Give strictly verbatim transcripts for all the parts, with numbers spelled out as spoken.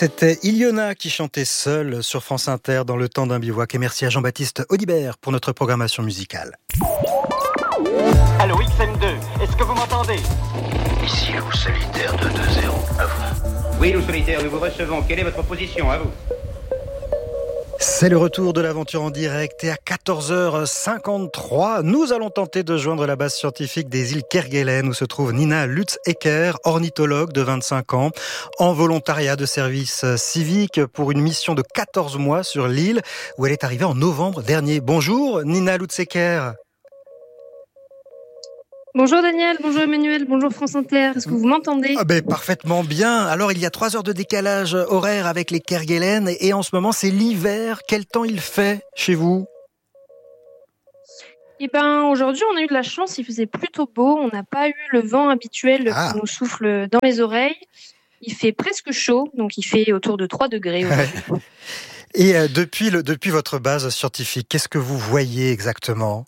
C'était Iliona qui chantait seule sur France Inter dans le temps d'un bivouac. Et merci à Jean-Baptiste Audibert pour notre programmation musicale. Allô, X M deux, est-ce que vous m'entendez? Ici Loup Solitaire deux deux zéro, à vous. Oui, Loup Solitaire, nous vous recevons. Quelle est votre position? À vous. C'est le retour de l'aventure en direct et à quatorze heures cinquante-trois, nous allons tenter de joindre la base scientifique des îles Kerguelen où se trouve Nina Lutz-Ecker, ornithologue de vingt-cinq ans, en volontariat de service civique pour une mission de quatorze mois sur l'île où elle est arrivée en novembre dernier. Bonjour Nina Lutz-Ecker. Bonjour Daniel, bonjour Emmanuel, bonjour France Inter, est-ce que vous m'entendez? Ah ben, parfaitement bien. Alors il y a trois heures de décalage horaire avec les Kerguelen et en ce moment c'est l'hiver. Quel temps il fait chez vous? Eh ben aujourd'hui on a eu de la chance, il faisait plutôt beau, on n'a pas eu le vent habituel ah. qui nous souffle dans les oreilles. Il fait presque chaud, donc il fait autour de trois degrés aujourd'hui. Et euh, depuis, le, depuis votre base scientifique, qu'est-ce que vous voyez exactement?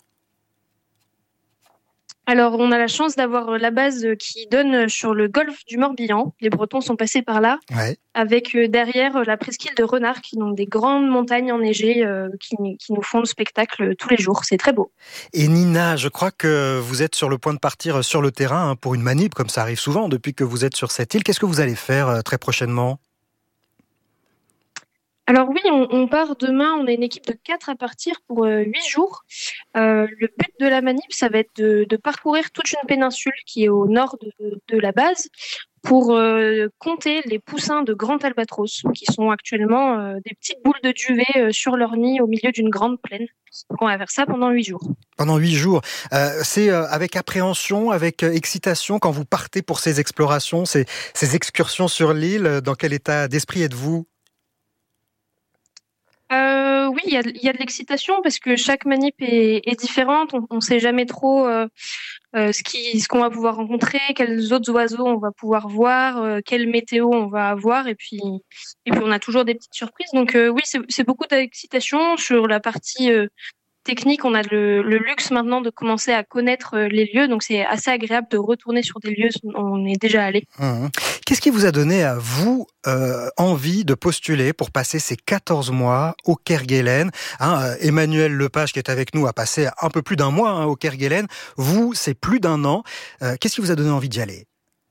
Alors, on a la chance d'avoir la base qui donne sur le golfe du Morbihan. Les Bretons sont passés par là, ouais. avec derrière la presqu'île de Renard, qui ont des grandes montagnes enneigées euh, qui, qui nous font le spectacle tous les jours. C'est très beau. Et Nina, je crois que vous êtes sur le point de partir sur le terrain hein, pour une manip, comme ça arrive souvent depuis que vous êtes sur cette île. Qu'est-ce que vous allez faire euh, très prochainement? Alors oui, on, on part demain, on a une équipe de quatre à partir pour euh, huit jours. Euh, le but de la manip, ça va être de, de parcourir toute une péninsule qui est au nord de, de la base pour euh, compter les poussins de grand albatros qui sont actuellement euh, des petites boules de duvet euh, sur leur nid au milieu d'une grande plaine. Donc on va faire ça pendant huit jours. Pendant huit jours. Euh, c'est euh, avec appréhension, avec euh, excitation quand vous partez pour ces explorations, ces, ces excursions sur l'île. Dans quel état d'esprit êtes-vous ? Euh, oui, il y a, y a de l'excitation parce que chaque manip est, est différente. On ne sait jamais trop euh, euh, ce qui, ce qu'on va pouvoir rencontrer, quels autres oiseaux on va pouvoir voir, euh, quelle météo on va avoir, et puis, et puis on a toujours des petites surprises. Donc euh, oui, c'est, c'est beaucoup d'excitation sur la partie euh, technique. On a le, le luxe maintenant de commencer à connaître les lieux, donc c'est assez agréable de retourner sur des lieux où on est déjà allé. Mmh. Qu'est-ce qui vous a donné à vous euh, envie de postuler pour passer ces quatorze mois au Kerguelen hein, euh, Emmanuel Lepage qui est avec nous a passé un peu plus d'un mois hein, au Kerguelen. Vous, c'est plus d'un an. Euh, qu'est-ce qui vous a donné envie d'y aller ?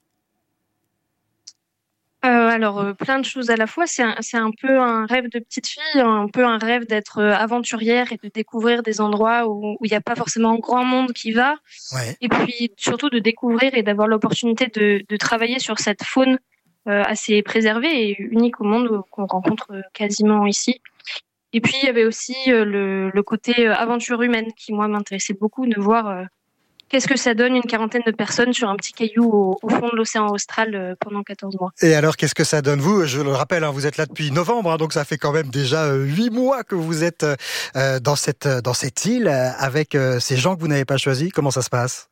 Euh, alors, euh, plein de choses à la fois. C'est un, c'est un peu un rêve de petite fille, un peu un rêve d'être euh, aventurière et de découvrir des endroits où il n'y a pas forcément grand monde qui va. Ouais. Et puis, surtout de découvrir et d'avoir l'opportunité de, de travailler sur cette faune euh, assez préservée et unique au monde qu'on rencontre quasiment ici. Et puis, il y avait aussi euh, le, le côté euh, aventure humaine qui, moi, m'intéressait beaucoup de voir... Euh, Qu'est-ce que ça donne une quarantaine de personnes sur un petit caillou au, au fond de l'océan austral pendant quatorze mois? Et alors, qu'est-ce que ça donne? Vous, je le rappelle, hein, vous êtes là depuis novembre, hein, donc ça fait quand même déjà huit mois que vous êtes euh, dans, cette, dans cette île euh, avec euh, ces gens que vous n'avez pas choisis. Comment ça se passe?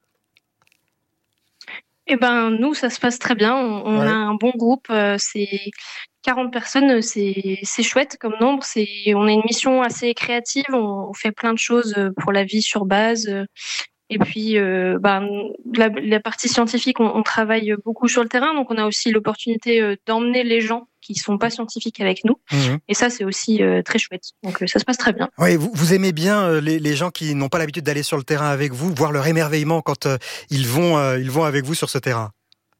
Eh ben, nous, ça se passe très bien. On, on ouais. a un bon groupe. Euh, c'est quarante personnes, c'est, c'est chouette comme nombre. C'est, on a une mission assez créative. On, on fait plein de choses pour la vie sur base. Et puis, euh, bah, la, la partie scientifique, on, on travaille beaucoup sur le terrain, donc on a aussi l'opportunité euh, d'emmener les gens qui sont pas scientifiques avec nous. Mmh. Et ça, c'est aussi euh, très chouette. Donc, euh, ça se passe très bien. Oui, vous, vous aimez bien euh, les, les gens qui n'ont pas l'habitude d'aller sur le terrain avec vous, voir leur émerveillement quand euh, ils vont, euh, ils vont avec vous sur ce terrain.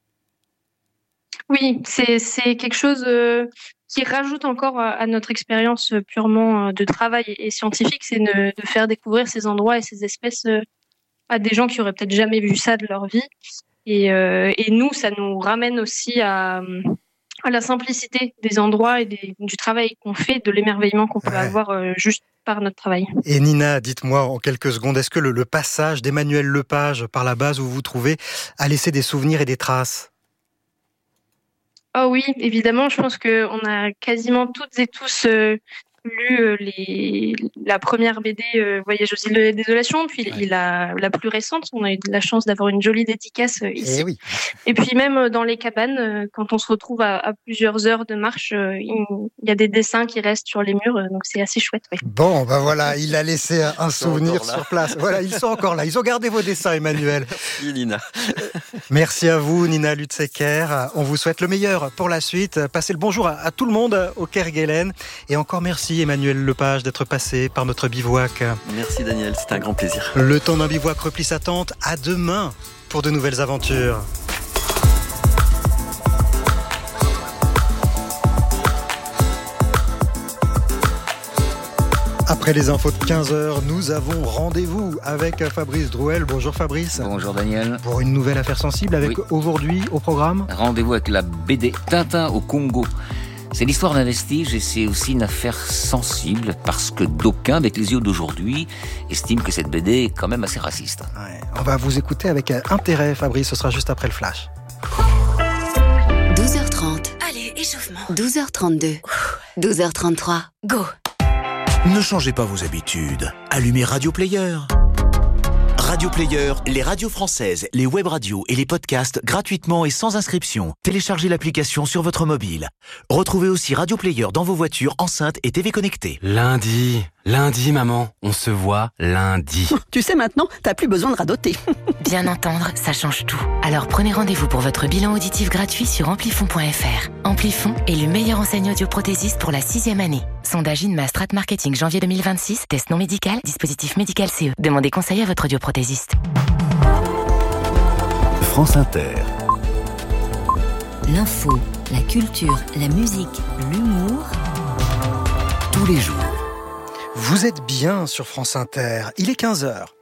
Oui, c'est, c'est quelque chose euh, qui rajoute encore à, à notre expérience purement de travail et scientifique, c'est de, de faire découvrir ces endroits et ces espèces euh, à des gens qui auraient peut-être jamais vu ça de leur vie. Et, euh, et nous, ça nous ramène aussi à, à la simplicité des endroits et des, du travail qu'on fait, de l'émerveillement qu'on peut ouais. avoir euh, juste par notre travail. Et Nina, dites-moi en quelques secondes, est-ce que le, le passage d'Emmanuel Lepage par la base où vous vous trouvez a laissé des souvenirs et des traces ? Oh oui, évidemment, je pense qu'on a quasiment toutes et tous... Euh, lu euh, les, la première B D euh, Voyage aux îles de la Désolation, puis ouais. la, la plus récente. On a eu de la chance d'avoir une jolie dédicace euh, ici. Et, oui. Et puis même euh, dans les cabanes, euh, quand on se retrouve à, à plusieurs heures de marche, euh, il y a des dessins qui restent sur les murs, euh, donc c'est assez chouette. Oui. Bon, ben voilà, il a laissé un, un souvenir sur place. Voilà, ils sont encore là. Ils ont gardé vos dessins, Emmanuel. Merci Nina. Merci à vous, Nina Lutz-Ecker. On vous souhaite le meilleur pour la suite. Passez le bonjour à, à tout le monde au Kerguelen. Et encore merci Emmanuel Lepage d'être passé par notre bivouac. Merci Daniel, c'était un grand plaisir. Le temps d'un bivouac replie sa tente. À demain pour de nouvelles aventures. Après les infos de quinze heures, nous avons rendez-vous avec Fabrice Drouel. Bonjour Fabrice. Bonjour Daniel. Pour une nouvelle affaire sensible avec oui. aujourd'hui au programme. Rendez-vous avec la B D Tintin au Congo. C'est l'histoire d'un vestige et c'est aussi une affaire sensible parce que d'aucuns, avec les yeux d'aujourd'hui, estiment que cette B D est quand même assez raciste. Ouais, on va vous écouter avec intérêt, Fabrice. Ce sera juste après le flash. douze heures trente. Allez, échauffement. douze heures trente-deux. douze heures trente-trois. Go. Ne changez pas vos habitudes. Allumez Radio Player. Radio Player, les radios françaises, les web radios et les podcasts gratuitement et sans inscription. Téléchargez l'application sur votre mobile. Retrouvez aussi Radio Player dans vos voitures, enceintes et T V connectées. Lundi, lundi maman, on se voit lundi. Tu sais maintenant, t'as plus besoin de radoter. Bien entendre, ça change tout. Alors prenez rendez-vous pour votre bilan auditif gratuit sur amplifon point f r. Amplifon est le meilleur enseigne audioprothésiste pour la sixième année. Sondage INMA Strat Marketing janvier deux mille vingt-six, test non médical, dispositif médical C E. Demandez conseil à votre audioprothésiste. France Inter. L'info, la culture, la musique, l'humour. Tous les jours. Vous êtes bien sur France Inter. Il est quinze heures.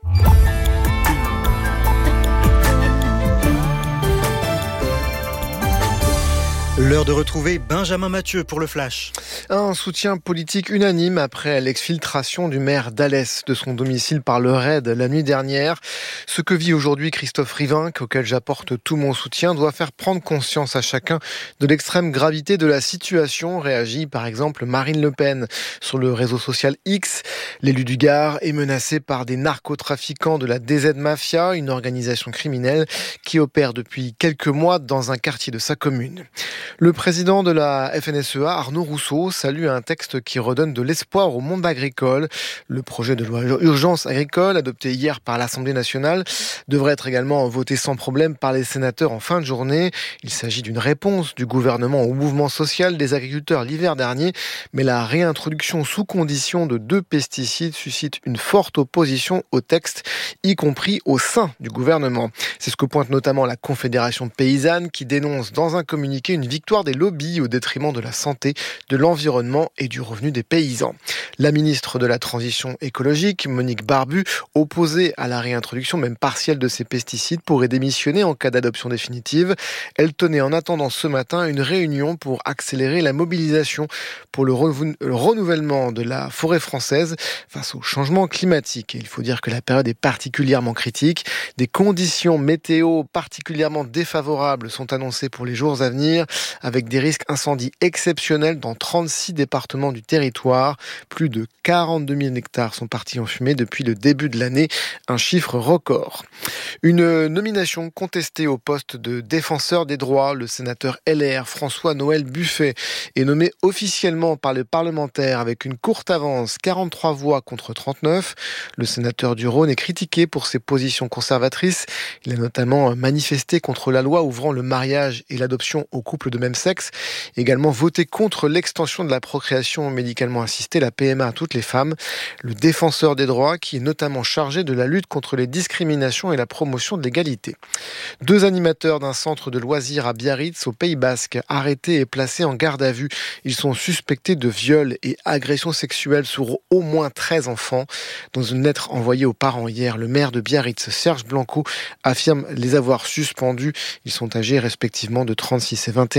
L'heure de retrouver Benjamin Mathieu pour le Flash. Un soutien politique unanime après l'exfiltration du maire d'Alès de son domicile par le RAID la nuit dernière. Ce que vit aujourd'hui Christophe Rivinc, auquel j'apporte tout mon soutien, doit faire prendre conscience à chacun de l'extrême gravité de la situation, réagit par exemple Marine Le Pen. Sur le réseau social X, l'élu du Gard est menacé par des narcotrafiquants de la D Z Mafia, une organisation criminelle qui opère depuis quelques mois dans un quartier de sa commune. Le président de la F N S E A, Arnaud Rousseau, salue un texte qui redonne de l'espoir au monde agricole. Le projet de loi urgence agricole, adopté hier par l'Assemblée nationale, devrait être également voté sans problème par les sénateurs en fin de journée. Il s'agit d'une réponse du gouvernement au mouvement social des agriculteurs l'hiver dernier, mais la réintroduction sous condition de deux pesticides suscite une forte opposition au texte, y compris au sein du gouvernement. C'est ce que pointe notamment la Confédération paysanne qui dénonce dans un communiqué une victoire des lobbies au détriment de la santé, de l'environnement et du revenu des paysans. La ministre de la Transition écologique, Monique Barbu, opposée à la réintroduction même partielle de ces pesticides, pourrait démissionner en cas d'adoption définitive. Elle tenait en attendant ce matin une réunion pour accélérer la mobilisation pour le, renou- le renouvellement de la forêt française face au changement climatique. Et il faut dire que la période est particulièrement critique. Des conditions météo particulièrement défavorables sont annoncées pour les jours à venir, avec des risques incendies exceptionnels dans trente-six départements du territoire. Plus de quarante-deux mille hectares sont partis en fumée depuis le début de l'année, un chiffre record. Une nomination contestée au poste de défenseur des droits. Le sénateur L R François-Noël Buffet est nommé officiellement par les parlementaires avec une courte avance, quarante-trois voix contre trente-neuf. Le sénateur du Rhône est critiqué pour ses positions conservatrices. Il a notamment manifesté contre la loi ouvrant le mariage et l'adoption aux couples de même sexe, également voté contre l'extension de la procréation médicalement assistée, la P M A, à toutes les femmes. Le défenseur des droits qui est notamment chargé de la lutte contre les discriminations et la promotion de l'égalité. Deux animateurs d'un centre de loisirs à Biarritz, au Pays Basque, arrêtés et placés en garde à vue. Ils sont suspectés de viol et agressions sexuelles sur au moins treize enfants. Dans une lettre envoyée aux parents hier, le maire de Biarritz, Serge Blanco, affirme les avoir suspendus. Ils sont âgés respectivement de trente-six et vingt et un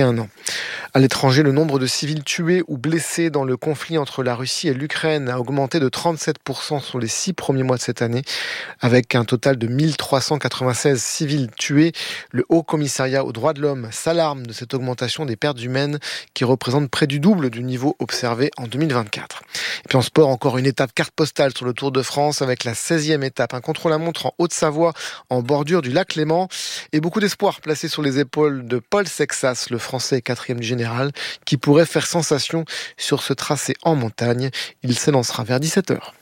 et un ans. À l'étranger, le nombre de civils tués ou blessés dans le conflit entre la Russie et l'Ukraine a augmenté de trente-sept pour cent sur les six premiers mois de cette année, avec un total de mille trois cent quatre-vingt-seize civils tués. Le Haut Commissariat aux droits de l'homme s'alarme de cette augmentation des pertes humaines qui représente près du double du niveau observé en deux mille vingt-quatre. Et puis en sport, encore une étape carte postale sur le Tour de France avec la seizième étape, un contre-la-montre en Haute-Savoie en bordure du lac Léman et beaucoup d'espoir placé sur les épaules de Paul Sexas, le Français quatrième du général, qui pourrait faire sensation sur ce tracé en montagne. Il s'élancera vers dix-sept heures.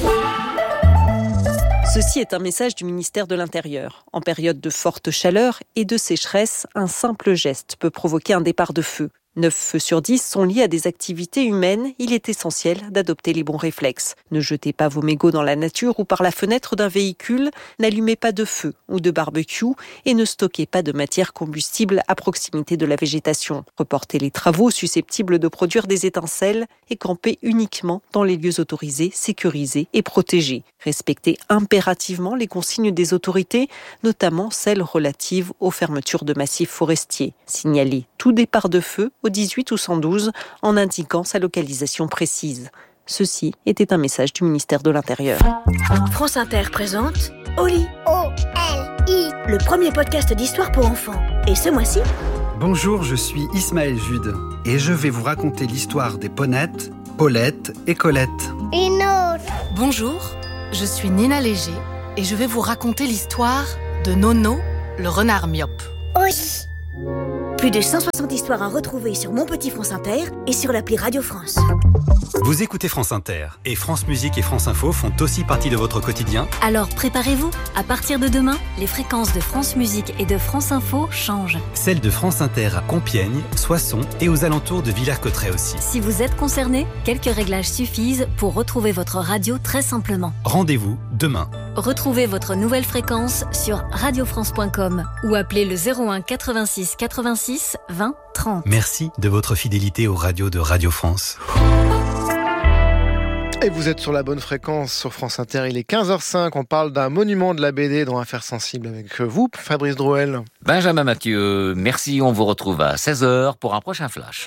Ceci est un message du ministère de l'Intérieur. En période de forte chaleur et de sécheresse, un simple geste peut provoquer un départ de feu. neuf feux sur dix sont liés à des activités humaines. Il est essentiel d'adopter les bons réflexes. Ne jetez pas vos mégots dans la nature ou par la fenêtre d'un véhicule. N'allumez pas de feu ou de barbecue et ne stockez pas de matière combustible à proximité de la végétation. Reportez les travaux susceptibles de produire des étincelles et campez uniquement dans les lieux autorisés, sécurisés et protégés. Respectez impérativement les consignes des autorités, notamment celles relatives aux fermetures de massifs forestiers. Signalez tout départ de feu au dix-huit ou cent douze en indiquant sa localisation précise. Ceci était un message du ministère de l'Intérieur. France Inter présente Oli, O L I, le premier podcast d'histoire pour enfants. Et ce mois-ci, bonjour, je suis Ismaël Jude et je vais vous raconter l'histoire des Ponettes, Paulette et Colette. Une autre. Bonjour, je suis Nina Léger et je vais vous raconter l'histoire de Nono, le renard myope. Oui. Plus de cent soixante histoires à retrouver sur Mon Petit France Inter et sur l'appli Radio France. Vous écoutez France Inter et France Musique et France Info font aussi partie de votre quotidien. Alors préparez-vous, à partir de demain, les fréquences de France Musique et de France Info changent. Celles de France Inter à Compiègne, Soissons et aux alentours de Villers-Cotterêts aussi. Si vous êtes concerné, quelques réglages suffisent pour retrouver votre radio très simplement. Rendez-vous demain. Retrouvez votre nouvelle fréquence sur radio france point com ou appelez le zéro un quatre-vingt-six quatre-vingt-six vingt trente. Merci de votre fidélité aux radios de Radio France. Et vous êtes sur la bonne fréquence sur France Inter, il est quinze heures cinq, on parle d'un monument de la B D dans Affaires sensibles avec vous, Fabrice Drouel. Benjamin Mathieu, merci, on vous retrouve à seize heures pour un prochain flash.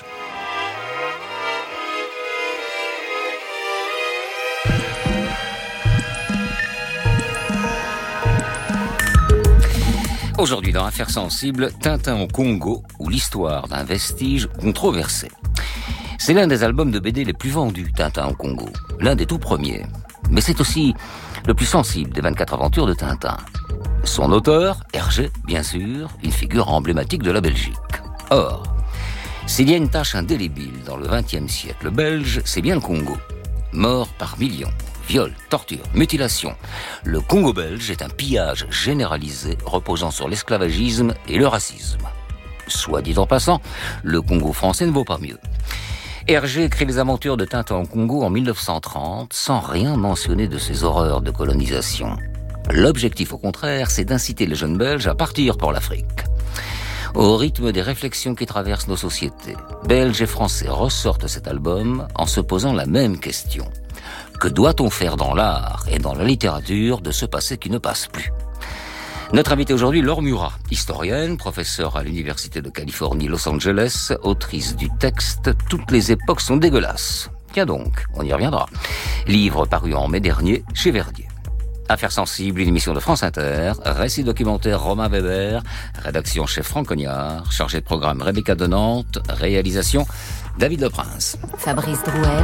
Aujourd'hui dans Affaires sensibles, Tintin au Congo ou l'histoire d'un vestige controversé. C'est l'un des albums de B D les plus vendus, Tintin au Congo, l'un des tout premiers. Mais c'est aussi le plus sensible des vingt-quatre aventures de Tintin. Son auteur, Hergé, bien sûr, une figure emblématique de la Belgique. Or, s'il y a une tâche indélébile dans le vingtième siècle belge, c'est bien le Congo. Mort par millions. Viol, torture, mutilation. Le Congo belge est un pillage généralisé reposant sur l'esclavagisme et le racisme. Soit dit en passant, le Congo français ne vaut pas mieux. Hergé écrit les aventures de Tintin au Congo en mille neuf cent trente sans rien mentionner de ces horreurs de colonisation. L'objectif, au contraire, c'est d'inciter les jeunes Belges à partir pour l'Afrique. Au rythme des réflexions qui traversent nos sociétés, Belges et Français ressortent de cet album en se posant la même question. Que doit-on faire dans l'art et dans la littérature de ce passé qui ne passe plus ? Notre invitée aujourd'hui, Laure Murat, historienne, professeure à l'Université de Californie, Los Angeles, autrice du texte « Toutes les époques sont dégueulasses ». Tiens donc, on y reviendra. Livre paru en mai dernier chez Verdier. Affaires sensibles, une émission de France Inter, récit documentaire Romain Weber, rédaction chef Franck Cognard, chargé de programme Rebecca de Nantes, réalisation David Leprince. Fabrice Drouel.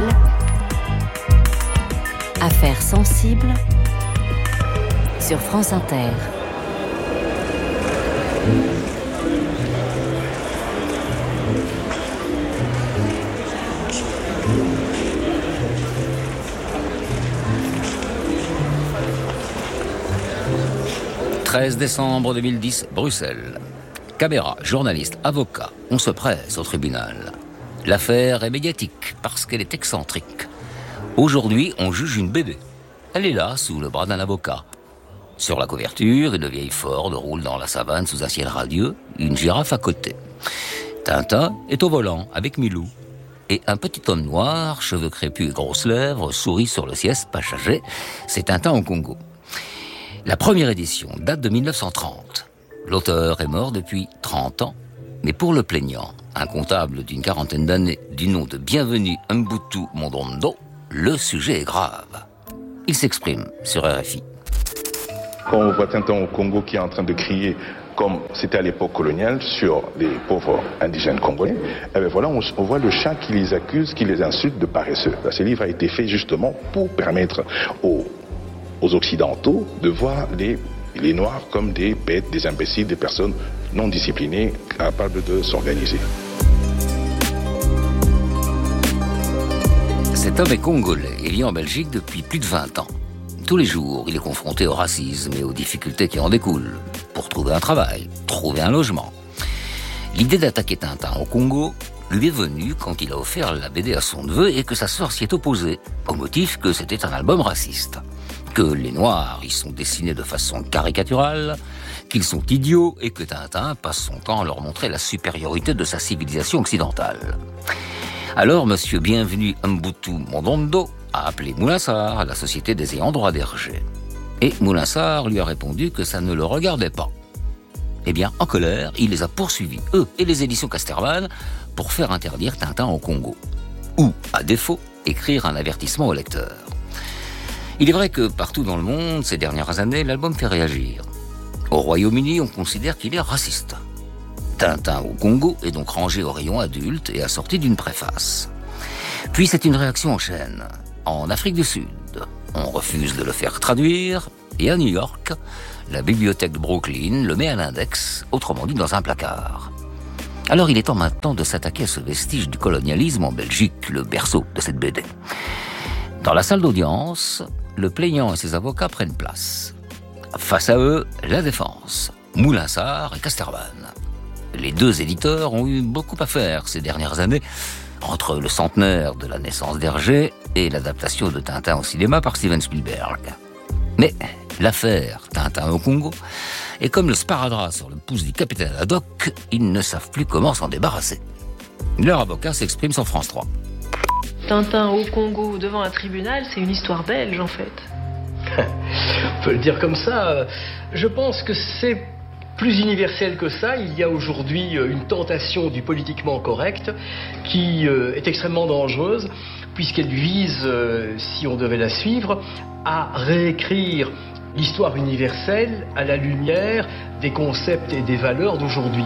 Affaires sensibles sur France Inter. treize décembre deux mille dix, Bruxelles. Caméra, journaliste, avocat, on se presse au tribunal. L'affaire est médiatique parce qu'elle est excentrique. Aujourd'hui, on juge une B D. Elle est là, sous le bras d'un avocat. Sur la couverture, une vieille Ford roule dans la savane sous un ciel radieux, une girafe à côté. Tintin est au volant avec Milou. Et un petit homme noir, cheveux crépus et grosses lèvres, sourit sur le siège passager. C'est Tintin au Congo. La première édition date de mille neuf cent trente. L'auteur est mort depuis trente ans, Mais pour le plaignant, un comptable d'une quarantaine d'années du nom de Bienvenu Mbutu Mondondo, le sujet est grave. Il s'exprime sur R F I. Quand on voit Tintin au Congo qui est en train de crier comme c'était à l'époque coloniale sur les pauvres indigènes congolais, eh bien voilà, on, on voit le chat qui les accuse, qui les insulte de paresseux. Ce livre a été fait justement pour permettre aux, aux Occidentaux de voir les, les Noirs comme des bêtes, des imbéciles, des personnes non disciplinées, capables de s'organiser. Cet homme est congolais et vit en Belgique depuis plus de vingt ans. Tous les jours, il est confronté au racisme et aux difficultés qui en découlent pour trouver un travail, trouver un logement. L'idée d'attaquer Tintin au Congo lui est venue quand il a offert la B D à son neveu et que sa sœur s'y est opposée, au motif que c'était un album raciste, que les Noirs y sont dessinés de façon caricaturale, qu'ils sont idiots et que Tintin passe son temps à leur montrer la supériorité de sa civilisation occidentale. Alors, monsieur Bienvenu Mbutu Mondondo a appelé Moulinsart, la société des ayants droit d'Hergé. Et Moulinsart lui a répondu que ça ne le regardait pas. Eh bien, en colère, il les a poursuivis, eux et les éditions Casterman, pour faire interdire Tintin au Congo. Ou, à défaut, écrire un avertissement au lecteur. Il est vrai que partout dans le monde, ces dernières années, l'album fait réagir. Au Royaume-Uni, on considère qu'il est raciste. Tintin au Congo est donc rangé au rayon adulte et assorti d'une préface. Puis c'est une réaction en chaîne. En Afrique du Sud, on refuse de le faire traduire, et à New York, la bibliothèque de Brooklyn le met à l'index, autrement dit dans un placard. Alors il est temps maintenant de s'attaquer à ce vestige du colonialisme en Belgique, le berceau de cette B D. Dans la salle d'audience, le plaignant et ses avocats prennent place. Face à eux, la défense, Moulinsart et Casterman. Les deux éditeurs ont eu beaucoup à faire ces dernières années, entre le centenaire de la naissance d'Hergé et l'adaptation de Tintin au cinéma par Steven Spielberg. Mais l'affaire Tintin au Congo est comme le sparadrap sur le pouce du capitaine Haddock, ils ne savent plus comment s'en débarrasser. Leur avocat s'exprime sur France trois. Tintin au Congo devant un tribunal, c'est une histoire belge en fait. On peut le dire comme ça. Je pense que c'est plus universel que ça. Il y a aujourd'hui une tentation du politiquement correct qui est extrêmement dangereuse puisqu'elle vise, si on devait la suivre, à réécrire l'histoire universelle à la lumière des concepts et des valeurs d'aujourd'hui.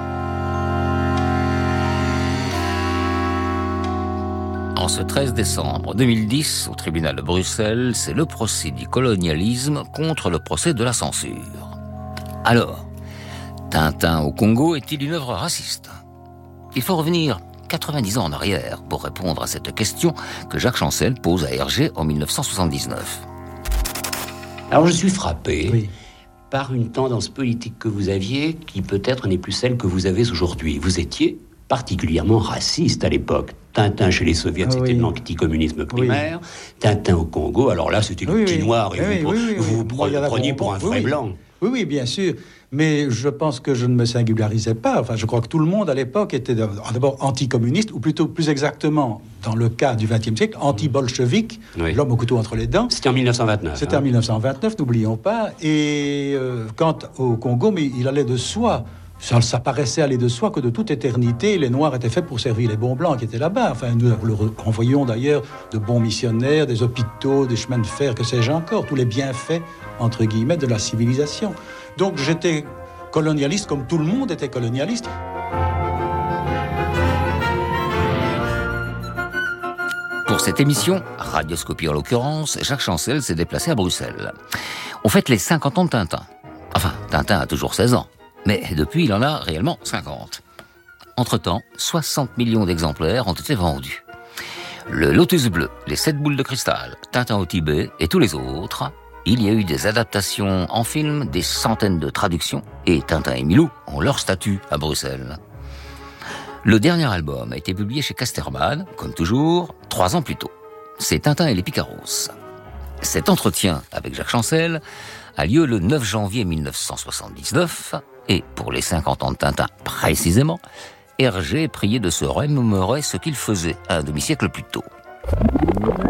En ce treize décembre deux mille dix, au tribunal de Bruxelles, c'est le procès du colonialisme contre le procès de la censure. Alors, Tintin au Congo est-il une œuvre raciste ? Il faut revenir quatre-vingt-dix ans en arrière pour répondre à cette question que Jacques Chancel pose à Hergé en dix-neuf cent soixante-dix-neuf. Alors je suis frappé oui. par une tendance politique que vous aviez qui peut-être n'est plus celle que vous avez aujourd'hui. Vous étiez particulièrement raciste à l'époque. Tintin chez les soviets, ah, c'était oui. de l'anticommunisme primaire. Oui. Tintin au Congo, alors là, c'était le oui, petit oui. noir et oui, vous oui, oui, vous, oui. vous oui. preniez pour un vrai oui. blanc. Oui, oui, bien sûr. Mais je pense que je ne me singularisais pas. Enfin, je crois que tout le monde à l'époque était d'abord anticommuniste, ou plutôt plus exactement, dans le cas du vingtième siècle, anti-bolchevique, oui. l'homme au couteau entre les dents. C'était en dix-neuf cent vingt-neuf. C'était hein. en dix-neuf cent vingt-neuf, n'oublions pas. Et euh, quant au Congo, mais il allait de soi. Ça, ça paraissait aller de soi que de toute éternité, les Noirs étaient faits pour servir les bons Blancs qui étaient là-bas. Enfin, nous le renvoyons d'ailleurs de bons missionnaires, des hôpitaux, des chemins de fer, que sais-je encore, tous les bienfaits, entre guillemets, de la civilisation. Donc j'étais colonialiste comme tout le monde était colonialiste. Pour cette émission, Radioscopie en l'occurrence, Jacques Chancel s'est déplacé à Bruxelles. On fête les cinquante ans de Tintin. Enfin, Tintin a toujours seize ans. Mais depuis, il en a réellement cinquante. Entre-temps, soixante millions d'exemplaires ont été vendus. Le Lotus bleu, les sept boules de cristal, Tintin au Tibet et tous les autres, il y a eu des adaptations en film, des centaines de traductions, et Tintin et Milou ont leur statut à Bruxelles. Le dernier album a été publié chez Casterman, comme toujours, trois ans plus tôt. C'est Tintin et les Picaros. Cet entretien avec Jacques Chancel a lieu le neuf janvier dix-neuf cent soixante-dix-neuf, et pour les cinquante ans de Tintin précisément, Hergé est prié de se remémorer ce qu'il faisait un demi-siècle plus tôt.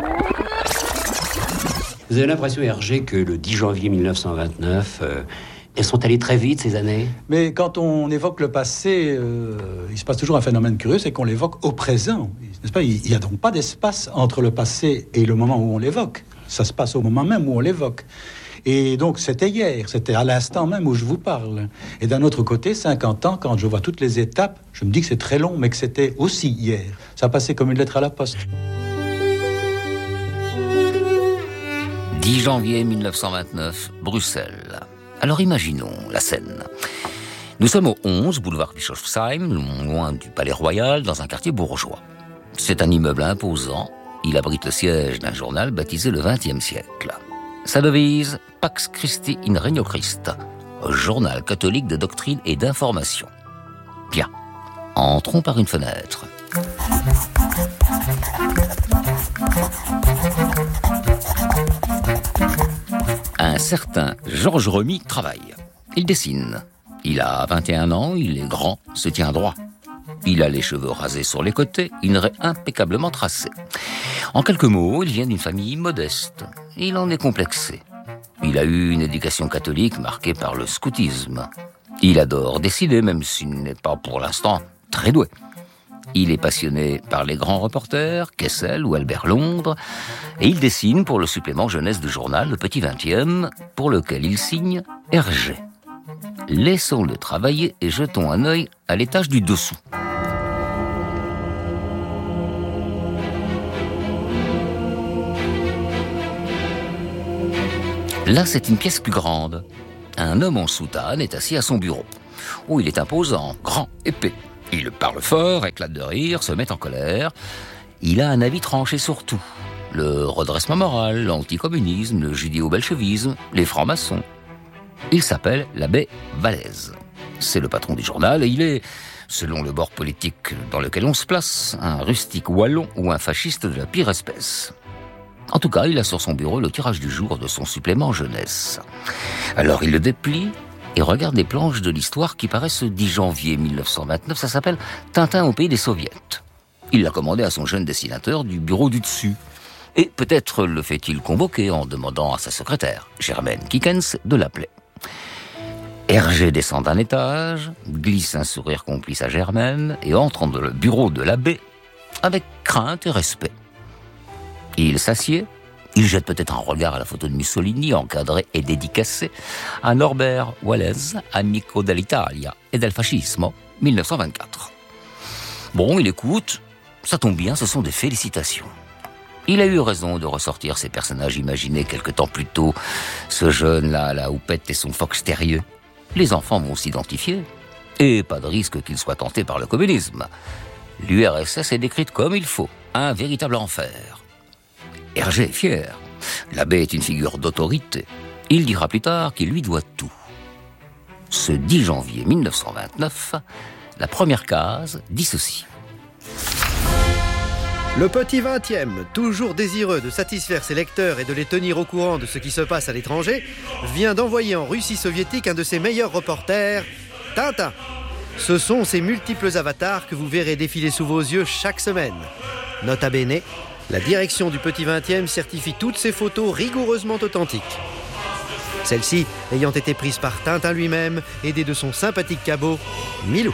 Vous avez l'impression, Hergé, que le dix janvier dix-neuf cent vingt-neuf, euh, Elles sont allées très vite, ces années. Mais quand on évoque le passé, euh, il se passe toujours un phénomène curieux, c'est qu'on l'évoque au présent. N'est-ce pas ? Il n'y a donc pas d'espace entre le passé et le moment où on l'évoque. Ça se passe au moment même où on l'évoque. Et donc, c'était hier, c'était à l'instant même où je vous parle. Et d'un autre côté, cinquante ans, quand je vois toutes les étapes, je me dis que c'est très long, mais que c'était aussi hier. Ça a passé comme une lettre à la poste. dix janvier mille neuf cent vingt-neuf, Bruxelles. Alors imaginons la scène. Nous sommes au onze, boulevard Bischofsheim, loin du Palais Royal, dans un quartier bourgeois. C'est un immeuble imposant. Il abrite le siège d'un journal baptisé le vingtième siècle. Sa devise, Pax Christi in Regno Christ, journal catholique de doctrine et d'information. Bien, entrons par une fenêtre. Un certain Georges Remy travaille. Il dessine. Il a vingt et un ans, il est grand, se tient droit. Il a les cheveux rasés sur les côtés, une raie impeccablement tracée. En quelques mots, il vient d'une famille modeste. Il en est complexé. Il a eu une éducation catholique marquée par le scoutisme. Il adore dessiner, même s'il n'est pas pour l'instant très doué. Il est passionné par les grands reporters, Kessel ou Albert Londres, et il dessine pour le supplément jeunesse du journal Le Petit Vingtième, pour lequel il signe Hergé. Laissons-le travailler et jetons un œil à l'étage du dessous. Là, c'est une pièce plus grande. Un homme en soutane est assis à son bureau. Oh, il est imposant, grand, épais. Il parle fort, éclate de rire, se met en colère. Il a un avis tranché sur tout. Le redressement moral, l'anticommunisme, le judéo-bolchevisme, les francs-maçons. Il s'appelle l'abbé Vallès. C'est le patron du journal et il est, selon le bord politique dans lequel on se place, un rustique wallon ou un fasciste de la pire espèce. En tout cas, il a sur son bureau le tirage du jour de son supplément jeunesse. Alors il le déplie et regarde les planches de l'histoire qui paraissent ce dix janvier mille neuf cent vingt-neuf. Ça s'appelle « Tintin au pays des soviets ». Il l'a commandé à son jeune dessinateur du bureau du dessus. Et peut-être le fait-il convoquer en demandant à sa secrétaire, Germaine Kikens, de l'appeler. Hergé descend d'un étage, glisse un sourire complice à Germaine et entre dans le bureau de l'abbé avec crainte et respect. Il s'assied, il jette peut-être un regard à la photo de Mussolini, encadrée et dédicacée à Norbert Wallès, amico dell'Italia et del fascismo, mille neuf cent vingt-quatre. Bon, il écoute, ça tombe bien, ce sont des félicitations. Il a eu raison de ressortir ses personnages imaginés quelque temps plus tôt, ce jeune-là, la houppette et son fox terrieux. Les enfants vont s'identifier, et pas de risque qu'ils soient tentés par le communisme. L'U R S S est décrite comme il faut, un véritable enfer. Hergé est fier. L'abbé est une figure d'autorité. Il dira plus tard qu'il lui doit tout. Ce dix janvier mille neuf cent vingt-neuf, la première case dit ceci. Le Petit Vingtième, toujours désireux de satisfaire ses lecteurs et de les tenir au courant de ce qui se passe à l'étranger, vient d'envoyer en Russie soviétique un de ses meilleurs reporters, Tintin. Ce sont ces multiples avatars que vous verrez défiler sous vos yeux chaque semaine. Nota bene, la direction du Petit Vingtième certifie toutes ces photos rigoureusement authentiques. Celles-ci ayant été prises par Tintin lui-même, aidé de son sympathique cabot, Milou.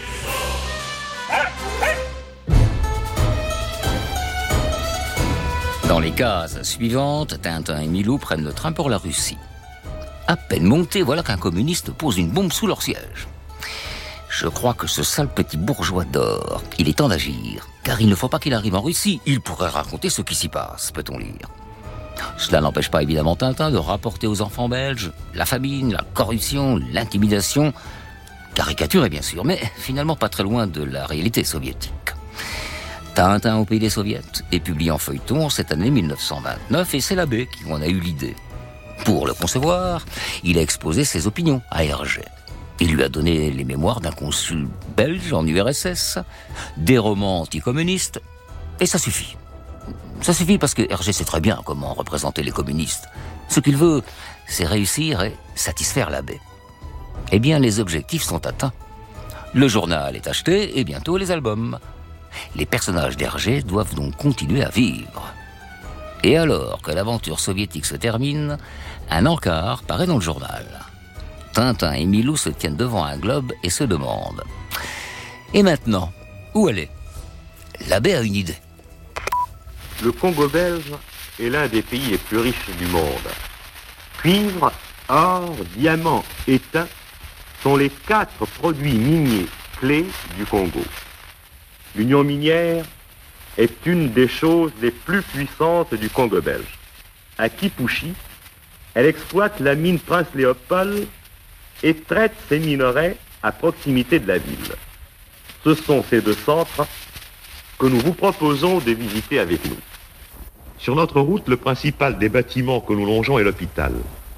Dans les cases suivantes, Tintin et Milou prennent le train pour la Russie. À peine montés, voilà qu'un communiste pose une bombe sous leur siège. Je crois que ce sale petit bourgeois dort. Il est temps d'agir, car il ne faut pas qu'il arrive en Russie. Il pourrait raconter ce qui s'y passe, peut-on lire. Cela n'empêche pas évidemment Tintin de rapporter aux enfants belges la famine, la corruption, l'intimidation. Caricaturé bien sûr, mais finalement pas très loin de la réalité soviétique. Tintin au pays des soviets est publié en feuilleton cette année mille neuf cent vingt-neuf et c'est l'abbé qui en a eu l'idée. Pour le concevoir, il a exposé ses opinions à Hergé. Il lui a donné les mémoires d'un consul belge en U R S S, des romans anticommunistes, et ça suffit. Ça suffit parce que Hergé sait très bien comment représenter les communistes. Ce qu'il veut, c'est réussir et satisfaire l'abbé. Eh bien, les objectifs sont atteints. Le journal est acheté et bientôt les albums. Les personnages d'Hergé doivent donc continuer à vivre. Et alors que l'aventure soviétique se termine, un encart paraît dans le journal. Tintin et Milou se tiennent devant un globe et se demandent « Et maintenant, où aller ?» L'abbé a une idée. Le Congo belge est l'un des pays les plus riches du monde. Cuivre, or, diamant et tin sont les quatre produits miniers clés du Congo. L'union minière est une des choses les plus puissantes du Congo belge. À Kipushi, elle exploite la mine Prince Léopold et traite ses minerais à proximité de la ville. Ce sont ces deux centres que nous vous proposons de visiter avec nous. Sur notre route, le principal des bâtiments que nous longeons est l'hôpital.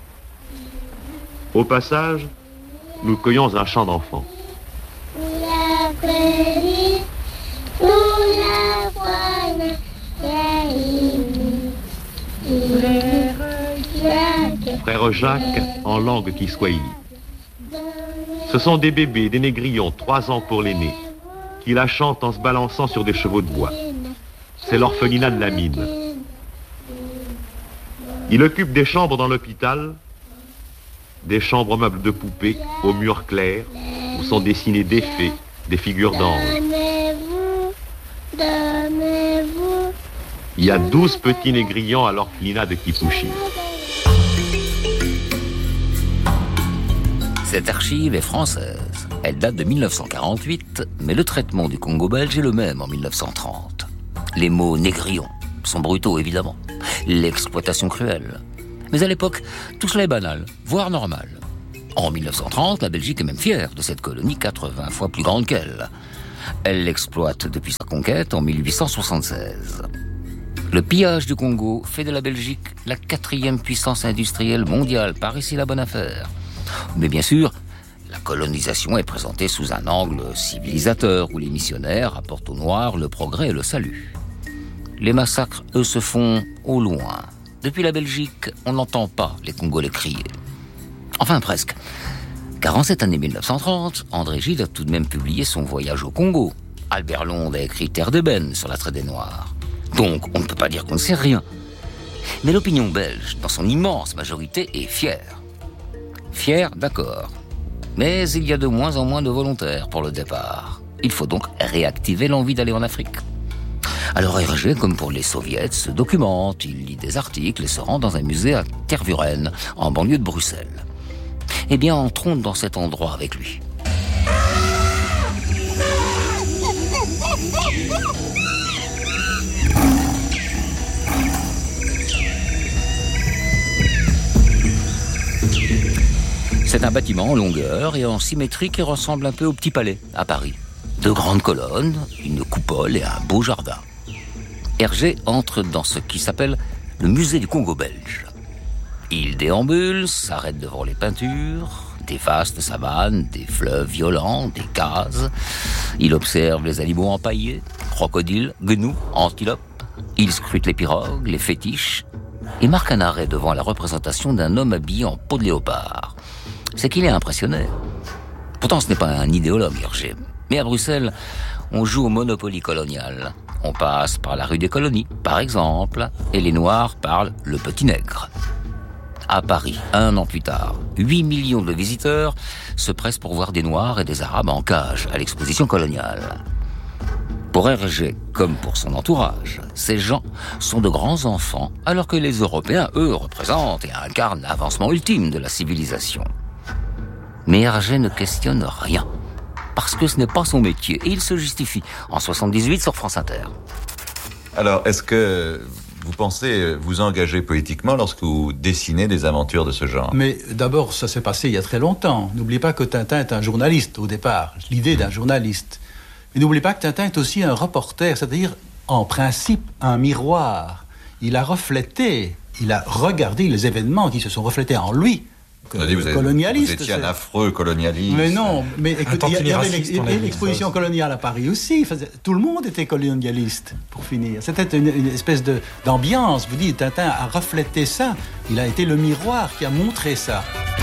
Au passage, nous cueillons un chant d'enfants. Frère Jacques en langue kiswahili. Ce sont des bébés, des négrillons, trois ans pour l'aîné, qui la chantent en se balançant sur des chevaux de bois. C'est l'orphelinat de la mine. Il occupe des chambres dans l'hôpital, des chambres meubles de poupées aux murs clairs, où sont dessinés des fées, des figures d'anges. Il y a douze petits négrillons à l'orphelinat de Kipushi. Cette archive est française. Elle date de mille neuf cent quarante-huit, mais le traitement du Congo belge est le même en mille neuf cent trente. Les mots négrillons sont brutaux, évidemment. L'exploitation cruelle. Mais à l'époque, tout cela est banal, voire normal. En mille neuf cent trente, la Belgique est même fière de cette colonie quatre-vingts fois plus grande qu'elle. Elle l'exploite depuis sa conquête en mille huit cent soixante-seize. Le pillage du Congo fait de la Belgique la quatrième puissance industrielle mondiale, par ici la bonne affaire. Mais bien sûr, la colonisation est présentée sous un angle civilisateur où les missionnaires apportent aux Noirs le progrès et le salut. Les massacres, eux, se font au loin. Depuis la Belgique, on n'entend pas les Congolais crier. Enfin, presque. Car en cette année mille neuf cent trente, André Gide a tout de même publié son voyage au Congo. Albert Londres a écrit Terre d'ébène sur la traite des Noirs. Donc, on ne peut pas dire qu'on ne sait rien. Mais l'opinion belge, dans son immense majorité, est fière. Fière, d'accord. Mais il y a de moins en moins de volontaires pour le départ. Il faut donc réactiver l'envie d'aller en Afrique. Alors R G, comme pour les soviets, se documente, il lit des articles et se rend dans un musée à Tervuren, en banlieue de Bruxelles. Eh bien, entrons dans cet endroit avec lui. C'est un bâtiment en longueur et en symétrie qui ressemble un peu au Petit Palais, à Paris. Deux grandes colonnes, une coupole et un beau jardin. Hergé entre dans ce qui s'appelle le musée du Congo belge. Il déambule, s'arrête devant les peintures, des vastes savanes, des fleuves violents, des cases. Il observe les animaux empaillés, crocodiles, gnous, antilopes. Il scrute les pirogues, les fétiches et marque un arrêt devant la représentation d'un homme habillé en peau de léopard. C'est qu'il est impressionné. Pourtant, ce n'est pas un idéologue, Hergé. Mais à Bruxelles, on joue au Monopoly colonial. On passe par la rue des Colonies, par exemple, et les Noirs parlent le petit nègre. À Paris, un an plus tard, huit millions de visiteurs se pressent pour voir des Noirs et des Arabes en cage à l'exposition coloniale. Pour Hergé, comme pour son entourage, ces gens sont de grands enfants, alors que les Européens, eux, représentent et incarnent l'avancement ultime de la civilisation. Mais Hergé ne questionne rien, parce que ce n'est pas son métier, et il se justifie en soixante-dix-huit sur France Inter. Alors, est-ce que vous pensez vous engager politiquement lorsque vous dessinez des aventures de ce genre? Mais d'abord, ça s'est passé il y a très longtemps. N'oubliez pas que Tintin est un journaliste au départ, l'idée d'un journaliste. Mais n'oubliez pas que Tintin est aussi un reporter, c'est-à-dire, en principe, un miroir. Il a reflété, il a regardé les événements qui se sont reflétés en lui. Vous avez dit, vous, colonialiste. Vous étiez un affreux colonialiste. Mais non, mais écoute, il y, y avait l'exposition coloniale à Paris aussi. Tout le monde était colonialiste, pour finir. C'était une, une espèce de, d'ambiance. Vous dites, Tintin a reflété ça. Il a été le miroir qui a montré ça.